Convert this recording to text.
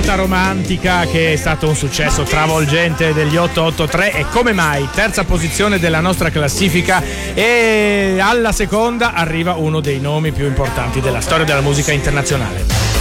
ballata romantica che è stato un successo travolgente degli 883 e come mai terza posizione della nostra classifica, e alla seconda arriva uno dei nomi più importanti della storia della musica internazionale.